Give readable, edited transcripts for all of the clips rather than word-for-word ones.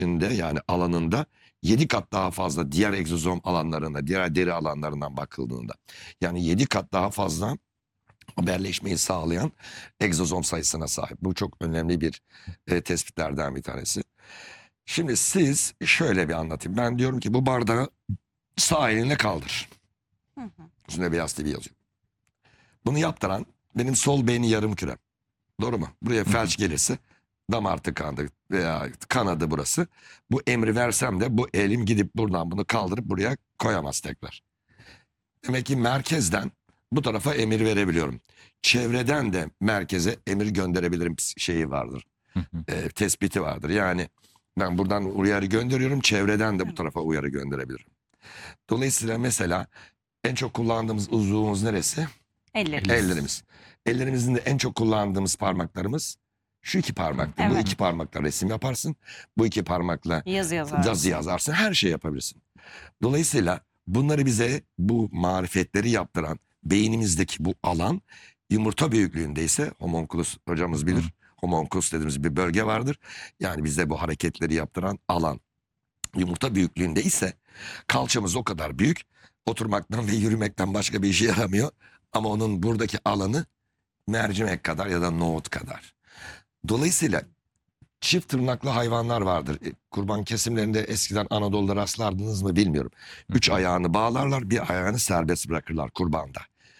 yani alanında 7 kat daha fazla diğer egzozom alanlarına, diğer deri alanlarından bakıldığında. Yani 7 kat daha fazla haberleşmeyi sağlayan egzozom sayısına sahip. Bu çok önemli bir tespitlerden bir tanesi. Şimdi siz şöyle bir anlatayım. Ben diyorum ki bu bardağı sağ elinle kaldır. Üstünde beyaz TV yazıyor. Bunu yaptıran benim sol beyni yarım kürem. Doğru mu? Buraya felç gelirse damar tıkandı veya kanadı burası. Bu emri versem de bu elim gidip buradan bunu kaldırıp buraya koyamaz tekrar. Demek ki merkezden bu tarafa emir verebiliyorum. Çevreden de merkeze emir gönderebilirim şeyi vardır. Tespiti vardır. Yani ben buradan uyarı gönderiyorum. Çevreden de bu tarafa uyarı gönderebilirim. Dolayısıyla mesela en çok kullandığımız uzvumuz neresi? Ellerimiz. Ellerimizin de en çok kullandığımız parmaklarımız şu iki parmakta. Evet. Bu iki parmakla resim yaparsın. Bu iki parmakla yazı yazarsın. Her şey yapabilirsin. Dolayısıyla bunları bize bu marifetleri yaptıran beynimizdeki bu alan yumurta büyüklüğündeyse homunculus hocamız bilir. Homunculus dediğimiz bir bölge vardır. Yani bizde bu hareketleri yaptıran alan yumurta büyüklüğünde ise kalçamız o kadar büyük. Oturmaktan ve yürümekten başka bir işe yaramıyor. Ama onun buradaki alanı mercimek kadar ya da nohut kadar. Dolayısıyla çift tırnaklı hayvanlar vardır. Kurban kesimlerinde eskiden Anadolu'da rastlardınız mı bilmiyorum. 3 ayağını bağlarlar, bir ayağını serbest bırakırlar kurbanda.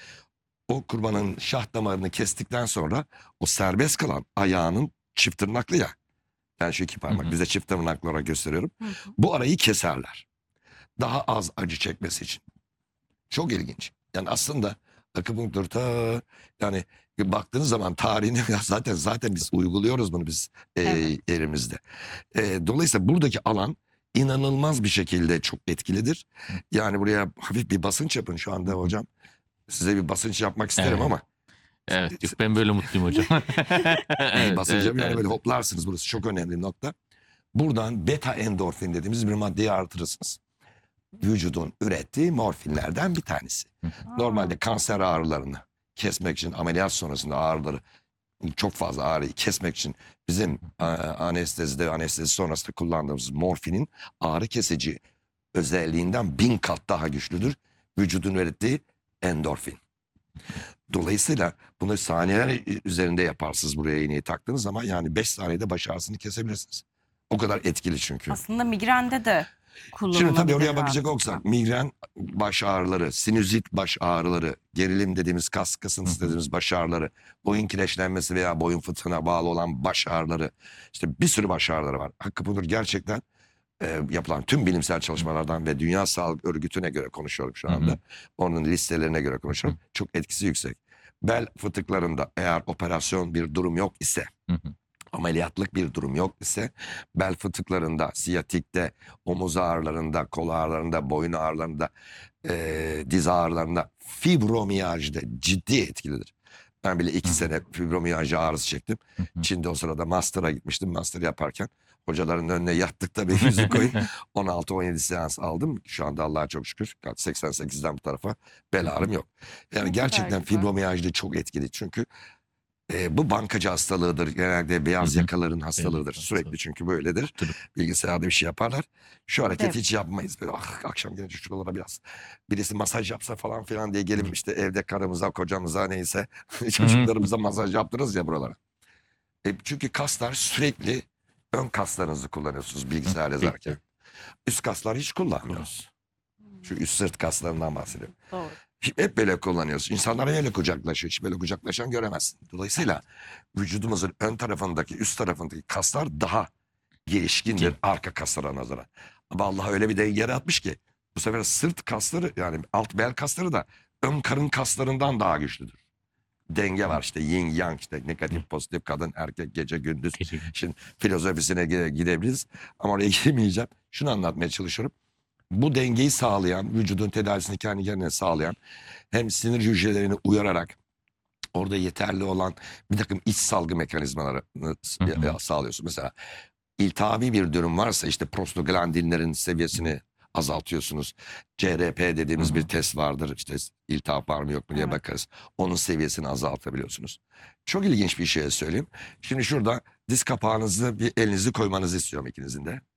O kurbanın şah damarını kestikten sonra o serbest kalan ayağının çift tırnaklı ya. Yani şu iki parmak bize çift tırnaklı olarak gösteriyorum. Bu arayı keserler. Daha az acı çekmesi için. Çok ilginç. Yani aslında akupunktur yani baktığınız zaman tarihini zaten biz uyguluyoruz bunu biz elimizde. Dolayısıyla buradaki alan inanılmaz bir şekilde çok etkilidir. Yani buraya hafif bir basınç yapın şu anda hocam. Size bir basınç yapmak isterim ama. Evet, yok, ben böyle mutluyum hocam. Basınç yani böyle hoplarsınız, burası çok önemli bir nokta. Buradan beta endorfin dediğimiz bir maddeyi artırırsınız. Vücudun ürettiği morfinlerden bir tanesi. Normalde kanser ağrılarını kesmek için ameliyat sonrasında ağrıları çok fazla ağrıyı kesmek için bizim anestezi sonrasında kullandığımız morfinin ağrı kesici özelliğinden 1000 kat daha güçlüdür. Vücudun ürettiği endorfin. Dolayısıyla bunu saniyeler üzerinde yaparsınız buraya iğneyi taktığınız zaman yani 5 saniyede baş ağrısını kesebilirsiniz. O kadar etkili çünkü. Aslında migrende de kullanılabilir. Şimdi tabii oraya bakacak olursak migren baş ağrıları, sinüzit baş ağrıları, gerilim dediğimiz kas kasıntısı dediğimiz baş ağrıları, boyun kireçlenmesi veya boyun fıtığına bağlı olan baş ağrıları, işte bir sürü baş ağrıları var. Akupunktur gerçekten yapılan tüm bilimsel çalışmalardan ve Dünya Sağlık Örgütü'ne göre konuşuyorum şu anda. Onun listelerine göre konuşuyorum. Çok etkisi yüksek. Bel fıtıklarında eğer operasyon bir durum yok ise, ameliyatlık bir durum yok ise bel fıtıklarında, siyatikte, omuz ağrılarında, kol ağrılarında, boyun ağrılarında, diz ağrılarında, fibromiyajda ciddi etkilidir. Ben bile 2 sene fibromiyaj ağrısı çektim. Çin'de o sırada master'a gitmiştim. Master yaparken hocaların önüne yattık da bir yüzü koyup 16-17 seans aldım. Şu anda Allah'a çok şükür 88'den bu tarafa bel ağrım yok. Yani gerçekten fibromiyajda çok etkili. Çünkü bu bankacı hastalığıdır. Genelde beyaz yakaların hastalığıdır. Sürekli çünkü böyledir. Bilgisayarda bir şey yaparlar. Şu hareketi hiç yapmayız. Böyle akşam gelince şuralara biraz birisi masaj yapsa falan filan diye gelip işte evde karımıza, kocamıza neyse çocuklarımıza masaj yaptırırız ya buralara. Çünkü kaslar sürekli ön kaslarınızı kullanıyorsunuz bilgisayar yazarken. Üst kaslar hiç kullanmıyoruz. Şu üst sırt kaslarından bahsediyorum. Doğru. Hep böyle kullanıyoruz. İnsanlar öyle kucaklaşıyor. Hiç böyle kucaklaşan göremezsin. Dolayısıyla vücudumuzun ön tarafındaki, üst tarafındaki kaslar daha gelişkindir arka kaslara nazaran. Ama Allah öyle bir denge yaratmış ki bu sefer sırt kasları yani alt bel kasları da ön karın kaslarından daha güçlüdür. Denge var işte yin yang işte negatif pozitif kadın erkek gece gündüz. Şimdi filozofisine gidebiliriz ama oraya girmeyeceğim. Şunu anlatmaya çalışıyorum. Bu dengeyi sağlayan, vücudun tedavisini kendi kendine sağlayan, hem sinir hücrelerini uyararak orada yeterli olan bir takım iç salgı mekanizmalarını sağlıyorsun. Mesela iltihabi bir durum varsa işte prostaglandinlerin seviyesini azaltıyorsunuz. CRP dediğimiz bir test vardır. İşte iltihap var mı yok mu diye bakarız. Onun seviyesini azaltabiliyorsunuz. Çok ilginç bir şey söyleyeyim. Şimdi şurada diz kapağınızı bir elinizi koymanızı istiyorum ikinizin de.